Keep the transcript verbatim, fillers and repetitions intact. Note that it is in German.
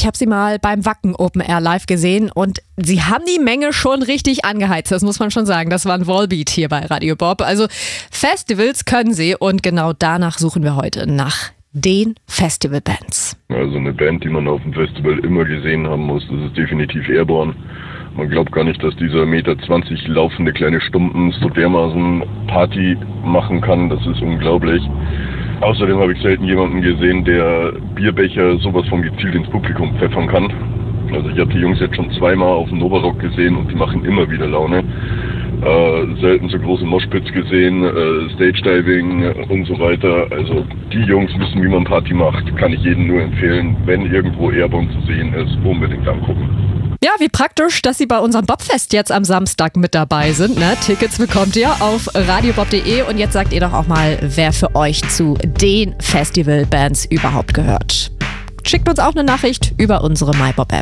habe sie mal beim Wacken Open Air live gesehen und sie haben die Menge schon richtig angeheizt, das muss man schon sagen. Das war ein Volbeat hier bei Radio Bob. Also Festivals können sie und genau danach suchen wir heute nach den Festivalbands. Also eine Band, die man auf dem Festival immer gesehen haben muss, das ist definitiv Airborne. Man glaubt gar nicht, dass dieser eins Komma zwanzig Meter laufende kleine Stumpen so dermaßen Party machen kann. Das ist unglaublich. Außerdem habe ich selten jemanden gesehen, der Bierbecher sowas von gezielt ins Publikum pfeffern kann. Also ich habe die Jungs jetzt schon zweimal auf dem Novarock gesehen und die machen immer wieder Laune. Äh, selten so große Moshpits gesehen, äh, Stage-Diving und so weiter. Also die Jungs wissen, wie man Party macht. Kann ich jedem nur empfehlen, wenn irgendwo Airborne zu sehen ist, unbedingt angucken. Ja, wie praktisch, dass Sie bei unserem Bobfest jetzt am Samstag mit dabei sind. Ne? Tickets bekommt ihr auf radiobob punkt de und jetzt sagt ihr doch auch mal, wer für euch zu den Festivalbands überhaupt gehört. Schickt uns auch eine Nachricht über unsere MyBob-App.